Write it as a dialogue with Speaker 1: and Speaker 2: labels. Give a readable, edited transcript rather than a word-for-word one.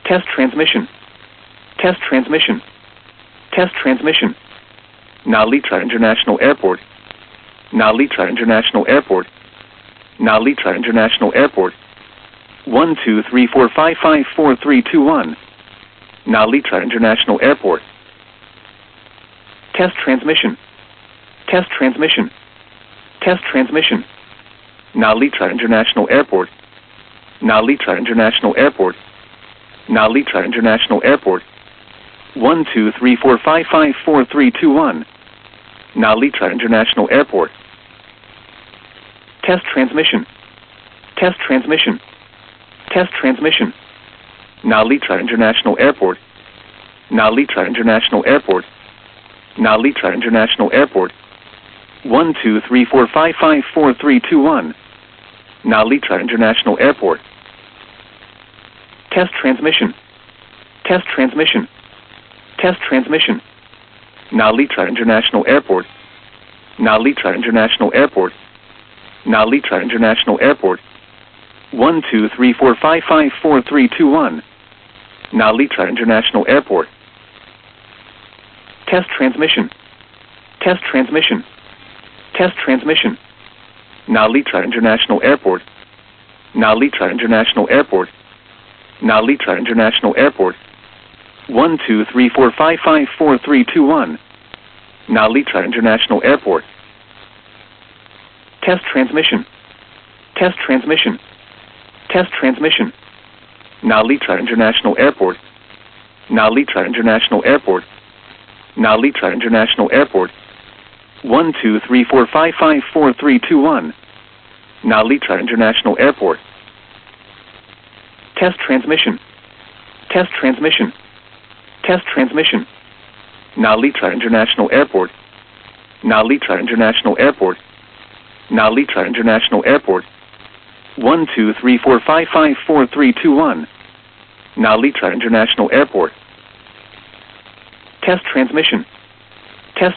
Speaker 1: Test transmission. Test transmission. Test transmission. Nalitra International Airport. Nalitra International Airport. Nalitra International Airport. 12345544321. Nalitra International Airport. Test transmission. Test transmission. Test transmission. Nalitra International Airport. Nalitra International Airport. Nalitra International Airport. 12345544321. Nalitra International Airport. Test transmission. Test transmission. Test transmission. Nalitra International Airport. Nalitra International Airport. Nalitra International Airport. 12345544321. Nalitra International Airport. Test transmission. Test transmission. Test transmission. Nalitra International Airport. Nalitra International Airport. Nalitra International Airport. 12345544321. Nalitra International Airport. Test transmission. Test transmission. Test transmission. Nalitra International Airport. Nalitra International Airport. Nalitra International Airport. 12345544321. Nalitra International Airport. Test transmission. Test transmission. Test transmission. Nalitra International Airport. Nalitra International Airport. Nalitra International Airport. 12345544321. Nalitra International Airport. Test transmission. Test transmission. Test transmission. Nalitra International Airport. Nalitra International Airport. Nalitra International Airport. 12345544321. Nalitra International Airport. Test transmission.